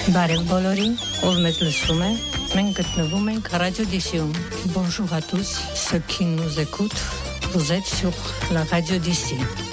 Բարև բոլորին, ով մեզ լսում է, մենք գտնվում ենք Radio D'ici-ում. Bonjour à tous, ceux qui nous écoutent, vous êtes sur la Radio d'Ici.